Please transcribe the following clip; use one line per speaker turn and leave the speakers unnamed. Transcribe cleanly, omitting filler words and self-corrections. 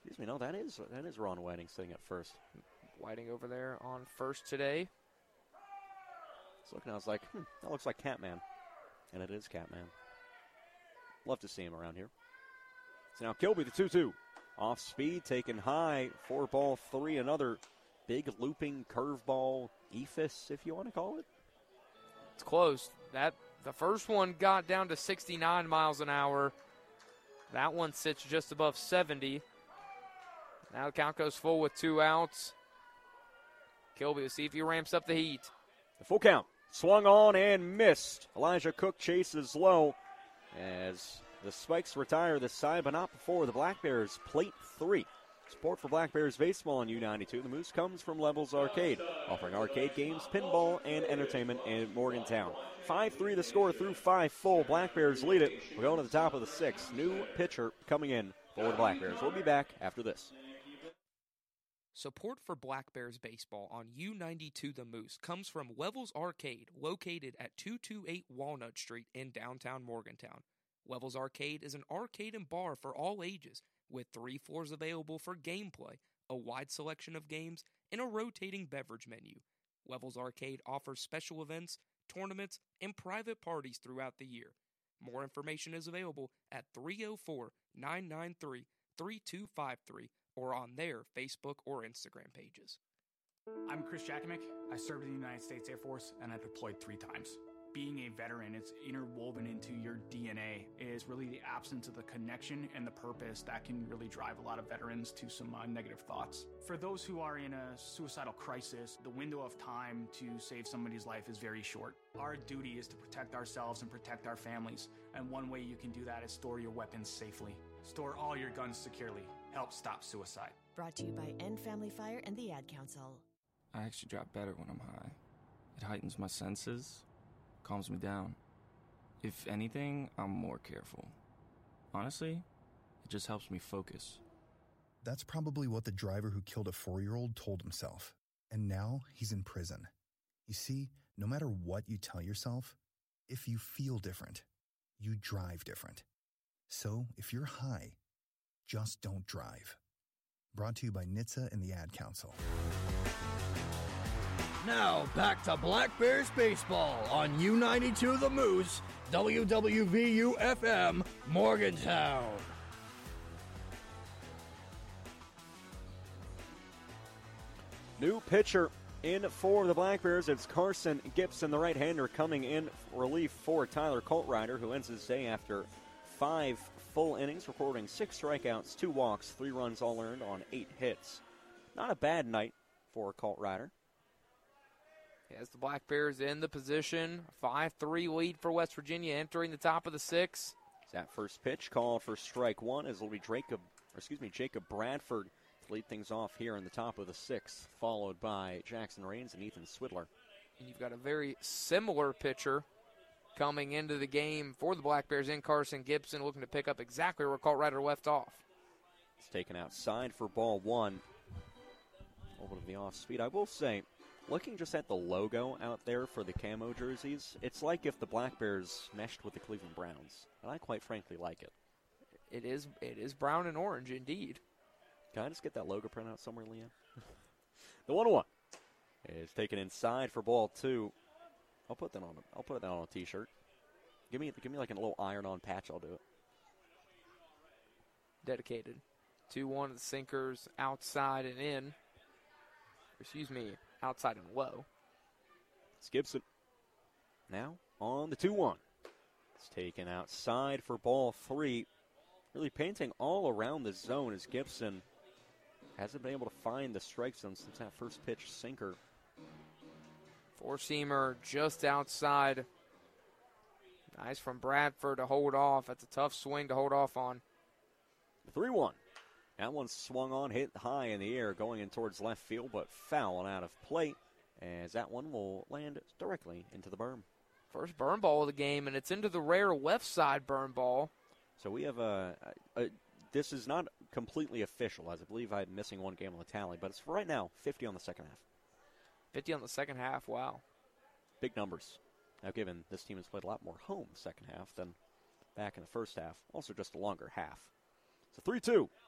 Excuse me, no, that is Ron Whiting sitting at first.
Whiting over there on first today.
I was looking, I was like, that looks like Catman. And it is Catman. Love to see him around here. So now Kilby, the 2-2. Off speed, taken high, 4-3, another big looping curveball, ephus, if you want to call it.
It's close. The first one got down to 69 miles an hour. That one sits just above 70. Now the count goes full with 2 outs. Kilby will see if he ramps up the heat.
The full count. Swung on and missed. Elijah Cook chases low as the Spikes retire this side, but not before the Black Bears plate 3. Support for Black Bears baseball on U92. The Moose comes from Levels Arcade, offering arcade games, pinball, and entertainment in Morgantown. 5-3 the score through 5 full. Black Bears lead it. We're going to the top of the 6th. New pitcher coming in for the Black Bears. We'll be back after this.
Support for Black Bears baseball on U92 The Moose comes from Levels Arcade, located at 228 Walnut Street in downtown Morgantown. Levels Arcade is an arcade and bar for all ages, with 3 floors available for gameplay, a wide selection of games, and a rotating beverage menu. Levels Arcade offers special events, tournaments, and private parties throughout the year. More information is available at 304-993-3253 or on their Facebook or Instagram pages.
I'm Chris Jakimick. I served in the United States Air Force, and I deployed 3 times. Being a veteran, it's interwoven into your DNA. It is really the absence of the connection and the purpose that can really drive a lot of veterans to some negative thoughts. For those who are in a suicidal crisis, the window of time to save somebody's life is very short. Our duty is to protect ourselves and protect our families, and one way you can do that is store your weapons safely. Store all your guns securely. Help stop suicide.
Brought to you by End Family Fire and the Ad Council.
I actually drop better when I'm high. It heightens my senses, calms me down. If anything, I'm more careful. Honestly, it just helps me focus.
That's probably what the driver who killed a 4-year-old told himself. And now he's in prison. You see, no matter what you tell yourself, if you feel different, you drive different. So if you're high, just don't drive. Brought to you by NHTSA and the Ad Council.
Now back to Black Bears baseball on U92 The Moose, WWVU-FM, Morgantown.
New pitcher in for the Black Bears. It's Carson Gibson, the right-hander, coming in relief for Tyler Coltrider, who ends his day after 5 full innings, recording 6 strikeouts, 2 walks, 3 runs all earned on 8 hits. Not a bad night for Coltrider.
As the Black Bears in the position, 5-3 lead for West Virginia entering the top of the 6th.
That first pitch called for strike 1 as it'll be Jacob Bradford to lead things off here in the top of the 6th, followed by Jackson Rains and Ethan Swidler.
And you've got a very similar pitcher coming into the game for the Black Bears in Carson Gibson, looking to pick up exactly where Coltrider left off.
It's taken outside for ball 1. Over to the off speed. I will say, looking just at the logo out there for the camo jerseys, it's like if the Black Bears meshed with the Cleveland Browns. And I quite frankly like it.
It is brown and orange indeed.
Can I just get that logo print out somewhere, Leanne? The 1-1 is taken inside for ball 2. I'll put that on a t-shirt. Give me like a little iron-on patch, I'll do it.
Dedicated. 2-1 the sinkers outside and in. Outside and low.
It's Gibson. Now on the 2-1. It's taken outside for ball 3. Really painting all around the zone as Gibson hasn't been able to find the strike zone since that first pitch sinker.
Four-seamer just outside. Nice from Bradford to hold off. That's a tough swing to hold off on.
3-1. That one swung on, hit high in the air, going in towards left field, but foul and out of play, as that one will land directly into the berm.
First berm ball of the game, and it's into the rare left side berm ball.
So we have this is not completely official, as I believe I'm missing one game on the tally, but it's right now 50 on the second half.
50 on the second half, wow.
Big numbers. Now, given this team has played a lot more home second half than back in the first half, also just a longer half. So 3-2.